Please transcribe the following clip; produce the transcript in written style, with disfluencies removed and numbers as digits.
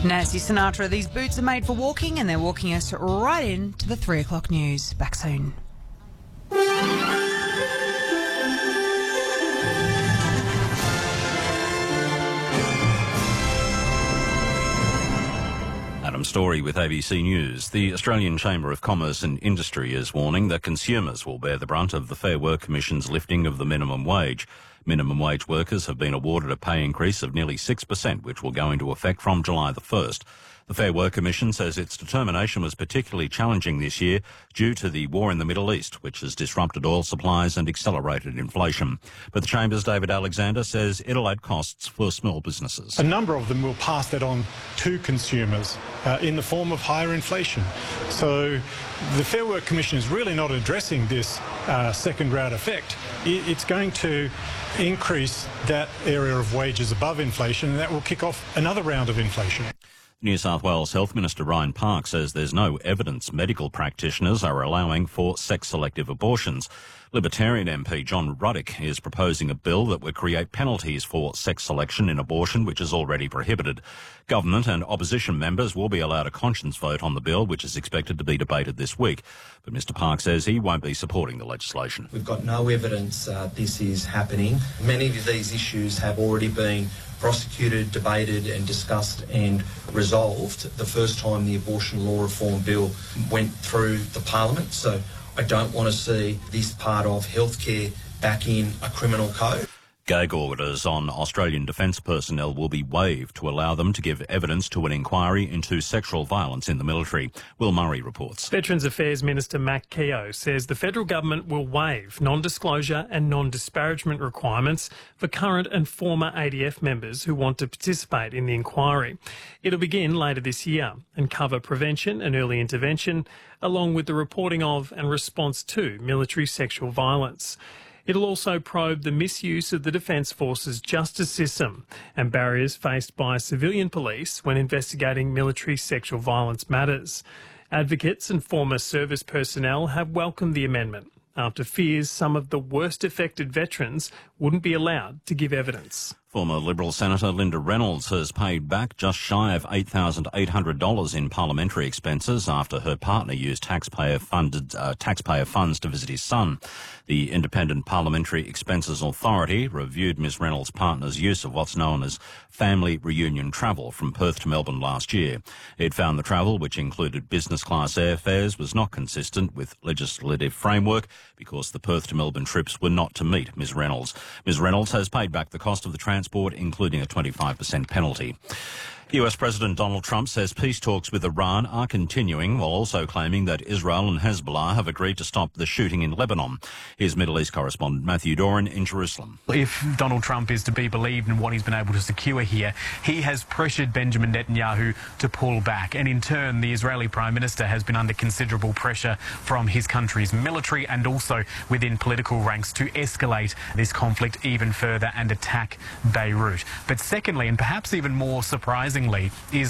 Nancy Sinatra, these boots are made for walking, and they're walking us right into the 3 o'clock news. Back soon. Adam Story with ABC News. The Australian Chamber of Commerce and Industry is warning that consumers will bear the brunt of the Fair Work Commission's lifting of the minimum wage. Minimum wage workers have been awarded a pay increase of nearly 6%, which will go into effect from July the 1st. The Fair Work Commission says its determination was particularly challenging this year due to the war in the Middle East, which has disrupted oil supplies and accelerated inflation. But the Chamber's David Alexander says it'll add costs for small businesses. A number of them will pass that on to consumers in the form of higher inflation. So the Fair Work Commission is really not addressing this second-round effect. It's going to increase that area of wages above inflation, and that will kick off another round of inflation. New South Wales Health Minister Ryan Park says there's no evidence medical practitioners are allowing for sex-selective abortions. Libertarian MP John Ruddick is proposing a bill that would create penalties for sex selection in abortion, which is already prohibited. Government and opposition members will be allowed a conscience vote on the bill, which is expected to be debated this week. But Mr Park says he won't be supporting the legislation. We've got no evidence this is happening. Many of these issues have already been prosecuted, debated and discussed and resolved the first time the abortion law reform bill went through the parliament. So I don't want to see this part of healthcare back in a criminal code. Gag orders on Australian defence personnel will be waived to allow them to give evidence to an inquiry into sexual violence in the military. Will Murray reports. Veterans Affairs Minister Matt Keogh says the federal government will waive non-disclosure and non-disparagement requirements for current and former ADF members who want to participate in the inquiry. It'll begin later this year and cover prevention and early intervention, along with the reporting of and response to military sexual violence. It'll also probe the misuse of the Defence Force's justice system and barriers faced by civilian police when investigating military sexual violence matters. Advocates and former service personnel have welcomed the amendment after fears some of the worst affected veterans wouldn't be allowed to give evidence. Former Liberal Senator Linda Reynolds has paid back just shy of $8,800 in parliamentary expenses after her partner used taxpayer funds to visit his son. The Independent Parliamentary Expenses Authority reviewed Ms Reynolds' partner's use of what's known as family reunion travel from Perth to Melbourne last year. It found the travel, which included business class airfares, was not consistent with legislative framework because the Perth to Melbourne trips were not to meet Ms Reynolds. Ms Reynolds has paid back the cost of the transport, including a 25% penalty. US President Donald Trump says peace talks with Iran are continuing, while also claiming that Israel and Hezbollah have agreed to stop the shooting in Lebanon. Here's Middle East correspondent Matthew Doran in Jerusalem. If Donald Trump is to be believed in what he's been able to secure here, he has pressured Benjamin Netanyahu to pull back. And in turn, the Israeli Prime Minister has been under considerable pressure from his country's military and also within political ranks to escalate this conflict even further and attack Beirut. But secondly, and perhaps even more surprisingly, is